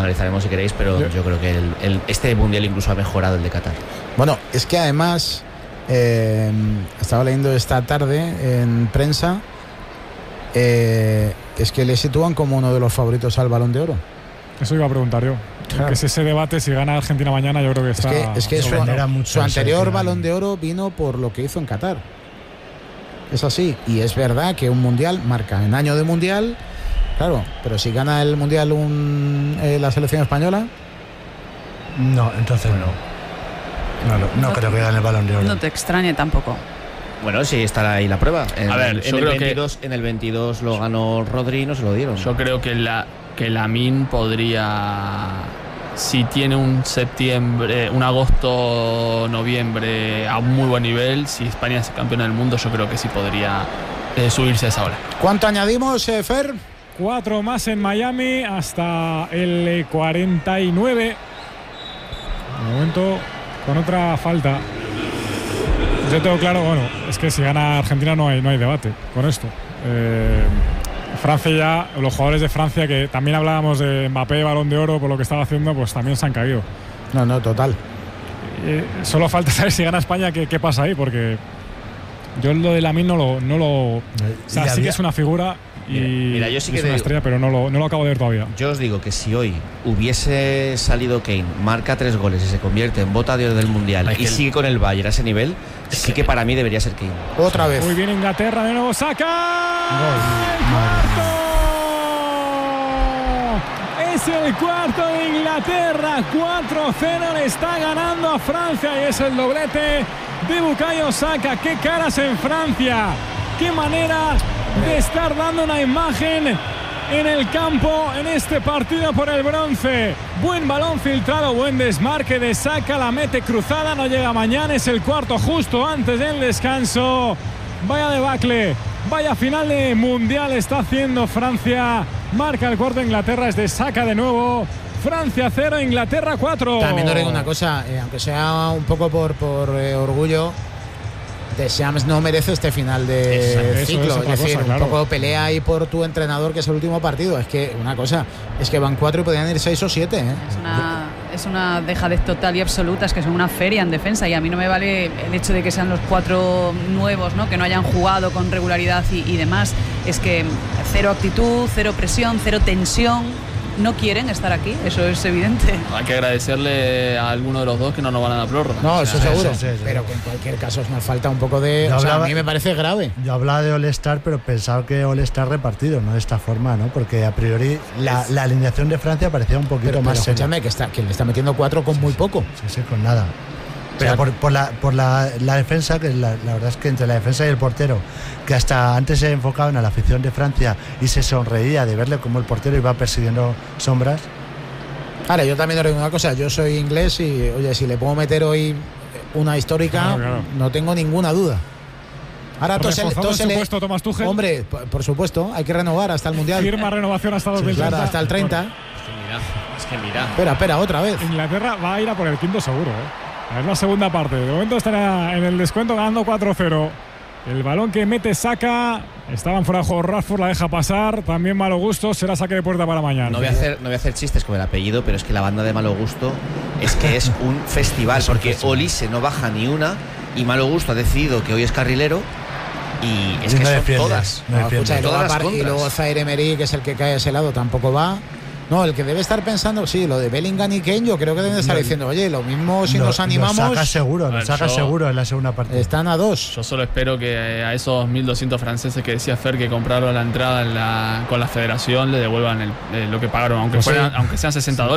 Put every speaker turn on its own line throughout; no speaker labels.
analizaremos si queréis, pero yo creo que este mundial incluso ha mejorado el de Qatar.
Bueno, es que además estaba leyendo esta tarde en prensa, es que le sitúan como uno de los favoritos al Balón de Oro.
Eso iba a preguntar yo. Claro. Que es ese debate, si gana Argentina mañana, yo creo que está...
Es que su anterior Balón de Oro vino por lo que hizo en Qatar. Es así. Y es verdad que un mundial marca en año de mundial, claro, pero si gana el mundial la selección española...
No, entonces no creo que gane el Balón de Oro.
No te extrañe tampoco.
Bueno, sí, estará ahí la prueba. En el 22 lo ganó Rodri y no se lo dieron.
Yo creo que Lamine podría, si tiene un agosto, noviembre a un muy buen nivel, si España es campeona del mundo, yo creo que sí podría subirse a esa ola.
¿Cuánto añadimos, Fer?
4 más en Miami hasta el 49. De momento, con otra falta. Yo tengo claro, bueno, es que si gana Argentina no hay debate con esto. Francia ya, los jugadores de Francia, que también hablábamos de Mbappé, Balón de Oro, por lo que estaba haciendo, pues también se han caído.
No, total.
Solo falta saber si gana España qué pasa ahí, porque yo lo de Lamine no lo o sea, sí que es una figura y
mira, yo sí que
es una estrella, pero no lo acabo de ver todavía.
Yo os digo que si hoy hubiese salido Kane, marca 3 goles y se convierte en bota de oro del Mundial y sigue con el Bayern a ese nivel, sí que para mí debería ser Kane.
Otra vez.
Muy bien Inglaterra, de nuevo saca. Es el cuarto de Inglaterra, 4-0, le está ganando a Francia y es el doblete de Bukayo Saka. Qué caras en Francia, qué manera de estar dando una imagen en el campo en este partido por el bronce. Buen balón filtrado, buen desmarque de Saka, la mete cruzada, no llega mañana, es el cuarto justo antes del descanso. Vaya debacle, vaya final de mundial está haciendo Francia. Marca el cuarto Inglaterra, es de Saka de nuevo. Francia 0, Inglaterra 4.
También os digo una cosa, aunque sea un poco por orgullo, Deschamps no merece este final de ciclo. Es decir, un poco pelea ahí por tu entrenador, que es el último partido. Es que una cosa, es que van 4 y podrían ir 6 o 7.
Es una dejadez total y absoluta, es que son una feria en defensa y a mí no me vale el hecho de que sean los 4 nuevos, ¿no? Que no hayan jugado con regularidad y demás. Es que cero actitud, cero presión, cero tensión. No quieren estar aquí, eso es evidente.
Hay que agradecerle a alguno de los dos que no nos van a dar prórroga.
No, eso seguro. Sí. Pero que en cualquier caso nos falta un poco de... a mí me parece grave.
Yo hablaba de All-Star, pero pensaba que All-Star repartido, no de esta forma, ¿no? Porque a priori la alineación de Francia parecía un poquito más...
Pero escúchame, que le está metiendo 4 con muy poco.
Sí, con nada. Pero por la defensa, que la verdad es que entre la defensa y el portero, que hasta antes se enfocaban a la afición de Francia y se sonreía de verle como el portero iba persiguiendo sombras.
Ahora, yo también te digo una cosa, yo soy inglés y, oye, si le puedo meter hoy una histórica, claro. No tengo ninguna duda. Ahora
supuesto, Thomas Tuchel.
Hombre, por supuesto, hay que renovar hasta el Mundial.
Firma renovación hasta 2030.
Claro, hasta el 30.
Es que mira.
Espera, otra vez.
Inglaterra va a ir a por el quinto seguro, A ver la segunda parte. De momento estará en el descuento ganando 4-0. El balón que mete Saka. Estaban fuera de juego. Rashford la deja pasar. También Malo Gusto. Será saque de puerta para mañana.
No voy a hacer chistes con el apellido, pero es que la banda de Malo Gusto es que es un festival. Porque Olise no baja ni una. Y Malo Gusto ha decidido que hoy es carrilero. Y es que son todas.
Y luego Zaire Emery, que es el que cae a ese lado, tampoco va. No, el que debe estar pensando, sí, lo de Bellingham y Kane, yo creo que deben estar diciendo, oye, lo mismo si nos animamos.
Nos saca seguro en la segunda parte.
Están a 2.
Yo solo espero que a esos 1.200 franceses que decía Fer que compraron la entrada con la federación le devuelvan lo que pagaron, aunque sean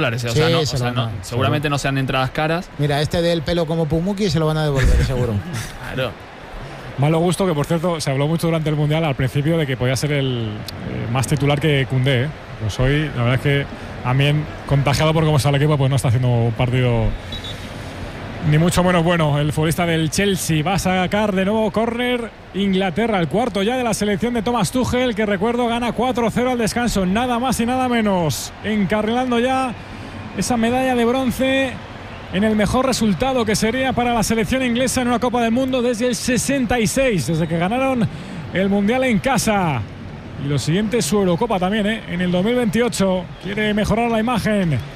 $60. Seguramente no sean entradas caras.
Mira, este del pelo como Pumuki se lo van a devolver, seguro.
Claro.
Malo Gusto, que por cierto se habló mucho durante el Mundial al principio de que podía ser el más titular que Koundé, Pues hoy, la verdad es que también contagiado por cómo está el equipo, pues no está haciendo un partido ni mucho menos bueno. El futbolista del Chelsea va a sacar de nuevo córner Inglaterra, el cuarto ya de la selección de Thomas Tuchel, que recuerdo gana 4-0 al descanso, nada más y nada menos, encarrilando ya esa medalla de bronce en el mejor resultado que sería para la selección inglesa en una Copa del Mundo desde el 66, desde que ganaron el Mundial en casa. Y lo siguiente, su Eurocopa también, en el 2028. Quiere mejorar la imagen